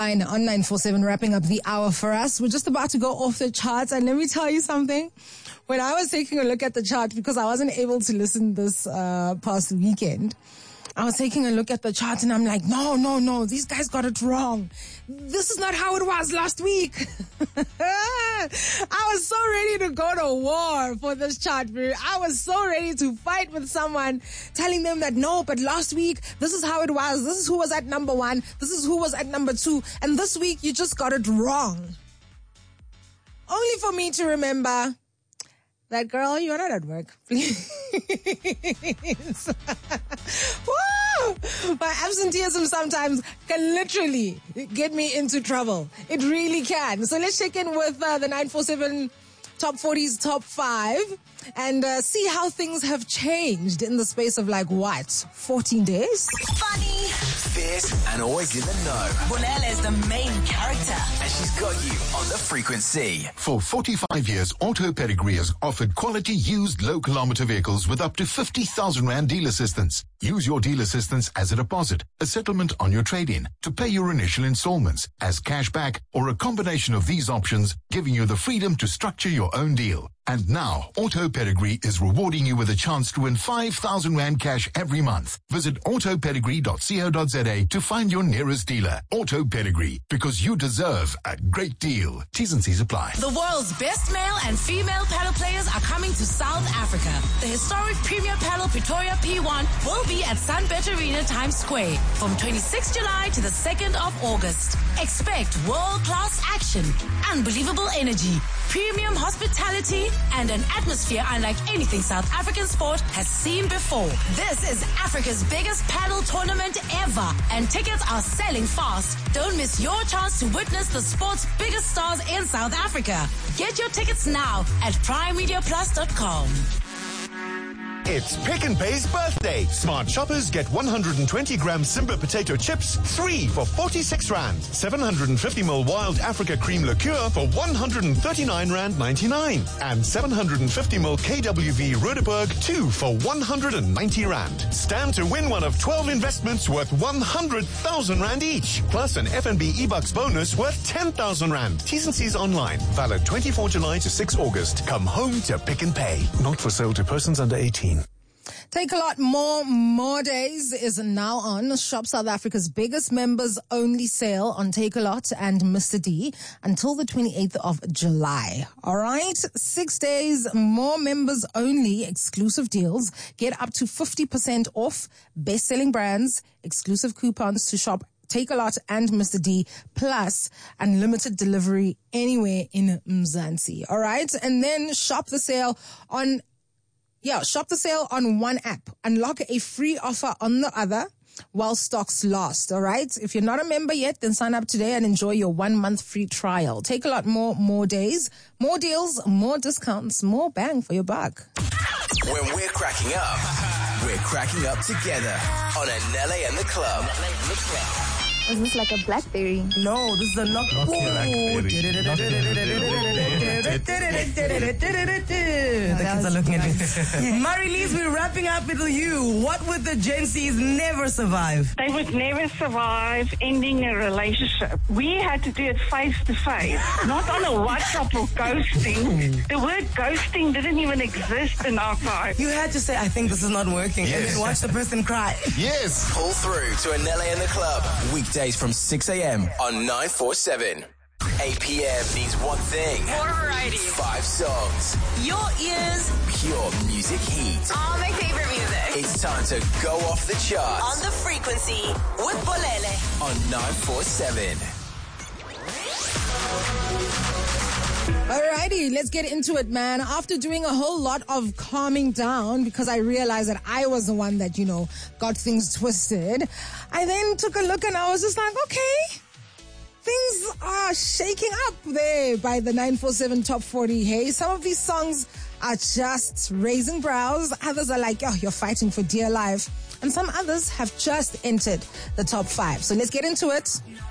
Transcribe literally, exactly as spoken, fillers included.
On nine four seven, wrapping up the hour for us. We're just about to go off the charts, and let me tell you something. When I was taking a look at the chart, because I wasn't able to listen this uh, past weekend, I was taking a look at the chart and I'm like, no, no, no, these guys got it wrong. This is not how it was last week. I was so ready to go to war for this chart, bro. I was so ready to fight with someone, telling them that no, but last week, this is how it was. This is who was at number one. This is who was at number two. And this week, you just got it wrong. Only for me to remember that, girl, you're not at work. Please. Woo! My absenteeism sometimes can literally get me into trouble. It really can. So let's check in with uh, the nine four seven Top forty's top five and uh, see how things have changed in the space of like, what, fourteen days? Funny, fierce, and always in the know. Bolele is the main character. And she's got you on the frequency. For forty-five years, Auto Pedigree has offered quality used low-kilometer vehicles with up to fifty thousand rand deal assistance. Use your deal assistance as a deposit, a settlement on your trade-in, to pay your initial installments, as cash back, or a combination of these options, giving you the freedom to structure your own deal. And now, Auto Pedigree is rewarding you with a chance to win five thousand rand cash every month. Visit auto pedigree dot co dot za to find your nearest dealer. Auto Pedigree, because you deserve a great deal. T's and C's apply. The world's best male and female paddle players are coming to South Africa. The historic Premier Paddle Pretoria P one will be at Sunbet Arena Times Square from twenty-sixth of July to the second of August. Expect world-class action, unbelievable energy, premium hospitality, and an atmosphere unlike anything South African sport has seen before. This is Africa's biggest paddle tournament ever, and tickets are selling fast. Don't miss your chance to witness the sport's biggest stars in South Africa. Get your tickets now at prime media plus dot com. It's Pick n Pay's birthday. Smart shoppers get one hundred twenty gram Simba potato chips, three for forty-six rand. seven hundred fifty milliliters Wild Africa cream liqueur for one hundred thirty-nine rand ninety-nine. And seven hundred fifty milliliters K W V Rödeberg, two for one hundred ninety rand. Stand to win one of twelve investments worth one hundred thousand rand each. Plus an F N B eBucks bonus worth ten thousand rand. T's and C's online. Valid twenty-fourth of July to sixth of August. Come home to Pick n Pay. Not for sale to persons under eighteen. Take a lot more, more days is now on. Shop South Africa's biggest members only sale on Take a Lot and Mister D until the twenty-eighth of July. All right. Six days, more members only exclusive deals. Get up to fifty percent off best selling brands, exclusive coupons to shop Take a Lot and Mister D, plus unlimited delivery anywhere in Mzansi. All right. And then shop the sale on Yeah, shop the sale on one app. Unlock a free offer on the other while stocks last, all right? If you're not a member yet, then sign up today and enjoy your one-month free trial. Take a lot more, more days, more deals, more discounts, more bang for your buck. When we're cracking up, we're cracking up together on Anele and the Club. Is this like a Blackberry? No, this is a knock. The kids are looking at me. Marie-Lise, we're wrapping up with you. What would the Gen Zs never survive? They would never survive ending a relationship. We had to do it face to face, not on a WhatsApp or ghosting. The word ghosting didn't even exist in our time. You had to say, I think this is not working, yes, and then watch the person cry. Yes. Pull through to Anele and the Club. Weekdays from six a.m. on nine four seven. eight p.m. means one thing. More variety. Five songs. Your ears. Pure music heat. All my favorite music. It's time to go off the charts. On the frequency with Bolele. On nine four seven. Alrighty, let's get into it, man. After doing a whole lot of calming down, because I realized that I was the one that, you know, got things twisted, I then took a look and I was just like, okay, things are shaking up there by the nine four seven Top forty. Hey, some of these songs are just raising brows. Others are like, oh, you're fighting for dear life. And some others have just entered the top five. So let's get into it.